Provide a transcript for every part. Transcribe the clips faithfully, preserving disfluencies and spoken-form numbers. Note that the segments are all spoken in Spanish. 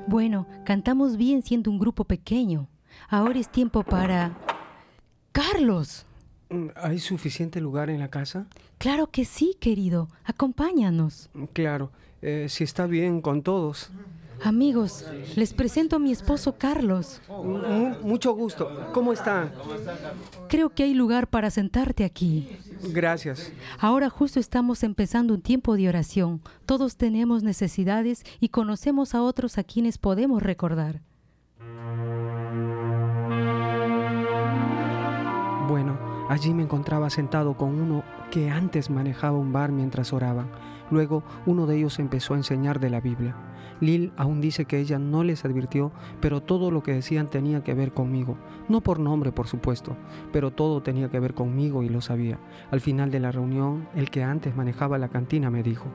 Bueno, cantamos bien siendo un grupo pequeño. Ahora es tiempo para... ¡Carlos! ¿Hay suficiente lugar en la casa? Claro que sí, querido. Acompáñanos. Claro, eh, si está bien con todos. Amigos, les presento a mi esposo Carlos. M- mucho gusto. ¿Cómo está? Creo que hay lugar para sentarte aquí. Gracias. Ahora justo estamos empezando un tiempo de oración. Todos tenemos necesidades y conocemos a otros a quienes podemos recordar. Bueno, allí me encontraba sentado con uno que antes manejaba un bar mientras oraban. Luego, uno de ellos empezó a enseñar de la Biblia. Lil aún dice que ella no les advirtió, pero todo lo que decían tenía que ver conmigo. No por nombre, por supuesto, pero todo tenía que ver conmigo y lo sabía. Al final de la reunión, el que antes manejaba la cantina me dijo: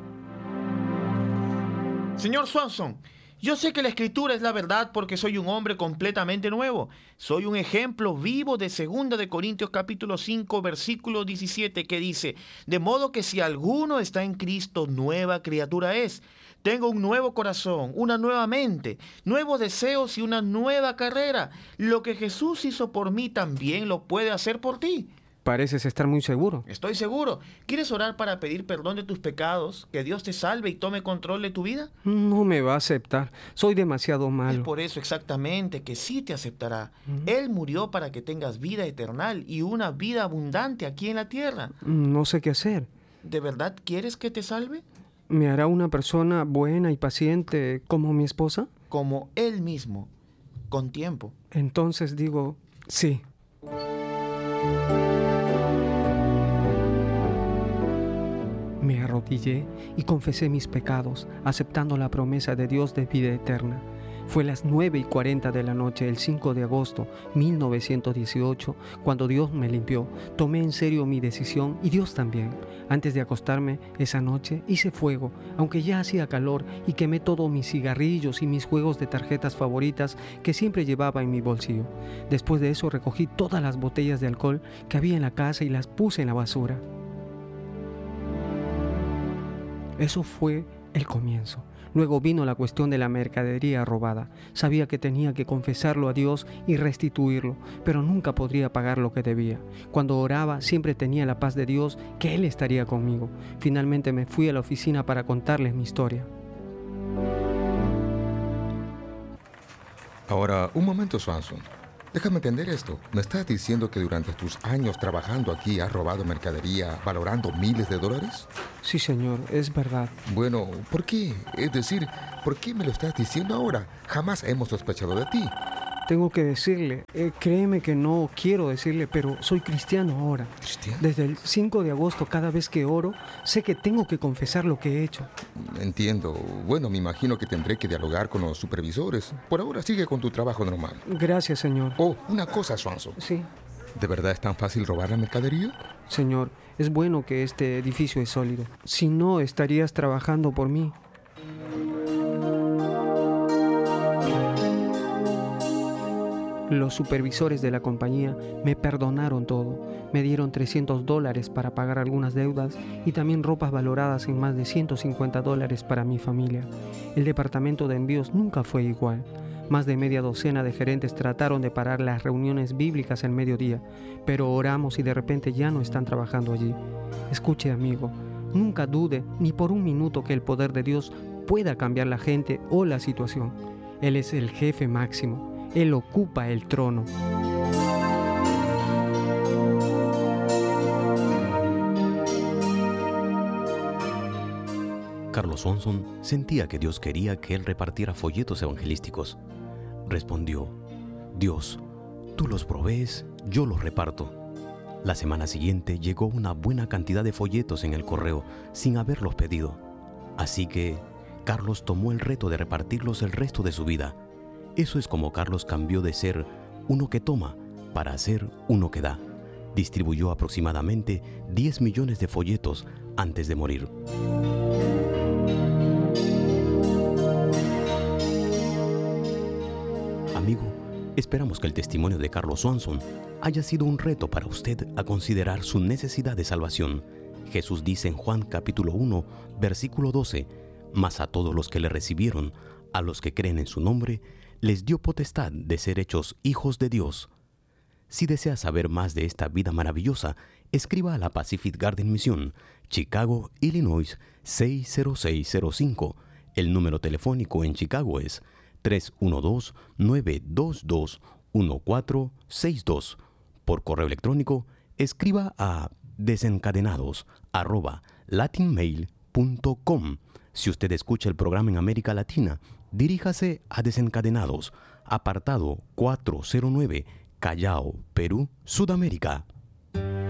Señor Swanson, yo sé que la escritura es la verdad porque soy un hombre completamente nuevo. Soy un ejemplo vivo de segunda de Corintios capítulo cinco, versículo diecisiete, que dice: de modo que si alguno está en Cristo, nueva criatura es. Tengo un nuevo corazón, una nueva mente, nuevos deseos y una nueva carrera. Lo que Jesús hizo por mí también lo puede hacer por ti. Pareces estar muy seguro. Estoy seguro. ¿Quieres orar para pedir perdón de tus pecados? ¿Que Dios te salve y tome control de tu vida? No me va a aceptar. Soy demasiado Es malo. por eso exactamente que sí te aceptará. Ujú. Él murió para que tengas vida eterna y una vida abundante aquí en la tierra. No sé qué hacer. ¿De verdad quieres que te salve? ¿Me hará una persona buena y paciente como mi esposa? Como Él mismo, con tiempo. Entonces digo, sí. Me arrodillé y confesé mis pecados, aceptando la promesa de Dios de vida eterna. Fue las nueve y cuarenta de la noche, el cinco de agosto de mil novecientos dieciocho, cuando Dios me limpió. Tomé en serio mi decisión y Dios también. Antes de acostarme esa noche hice fuego, aunque ya hacía calor, y quemé todos mis cigarrillos y mis juegos de tarjetas favoritas que siempre llevaba en mi bolsillo. Después de eso recogí todas las botellas de alcohol que había en la casa y las puse en la basura. Eso fue el comienzo. Luego vino la cuestión de la mercadería robada. Sabía que tenía que confesarlo a Dios y restituirlo, pero nunca podría pagar lo que debía. Cuando oraba siempre tenía la paz de Dios, que Él estaría conmigo. Finalmente me fui a la oficina para contarles mi historia. Ahora, un momento, Swanson. Déjame entender esto. ¿Me estás diciendo que durante tus años trabajando aquí has robado mercadería valorando miles de dólares? Sí, señor, es verdad. Bueno, ¿por qué? Es decir, ¿por qué me lo estás diciendo ahora? Jamás hemos sospechado de ti. Tengo que decirle, eh, créeme que no quiero decirle, pero soy cristiano ahora. ¿Cristiano? Desde el cinco de agosto, cada vez que oro, sé que tengo que confesar lo que he hecho. Entiendo. Bueno, me imagino que tendré que dialogar con los supervisores. Por ahora sigue con tu trabajo normal. Gracias, señor. Oh, una cosa, Swanson. Sí, ¿De verdad es tan fácil robar la mercadería? señor, es bueno que este edificio es sólido. Si no, estarías trabajando por mí. Los supervisores de la compañía me perdonaron todo. Me dieron trescientos dólares para pagar algunas deudas y también ropas valoradas en más de ciento cincuenta dólares para mi familia. El departamento de envíos nunca fue igual. Más de media docena de gerentes trataron de parar las reuniones bíblicas al mediodía, pero oramos y de repente ya no están trabajando allí. Escuche, amigo, nunca dude ni por un minuto que el poder de Dios pueda cambiar la gente o la situación. Él es el jefe máximo. Él ocupa el trono. Carlos Swanson sentía que Dios quería que él repartiera folletos evangelísticos. Respondió: Dios, tú los provees, yo los reparto. La semana siguiente llegó una buena cantidad de folletos en el correo sin haberlos pedido. Así que Carlos tomó el reto de repartirlos el resto de su vida. Eso es como Carlos cambió de ser uno que toma para ser uno que da. Distribuyó aproximadamente diez millones de folletos antes de morir. Amigo, esperamos que el testimonio de Carlos Swanson haya sido un reto para usted a considerar su necesidad de salvación. Jesús dice en Juan capítulo uno, versículo doce: mas a todos los que le recibieron, A los que creen en su nombre, les dio potestad de ser hechos hijos de Dios. Si desea saber más de esta vida maravillosa, escriba a la Pacific Garden Mission, Chicago, Illinois seis cero seis cero cinco. El número telefónico en Chicago es tres uno dos, nueve dos dos, uno cuatro seis dos. Por correo electrónico, escriba a desencadenados arroba latinmail punto com. Si usted escucha el programa en América Latina, diríjase a Desencadenados, apartado cuatrocientos nueve, Callao, Perú, Sudamérica.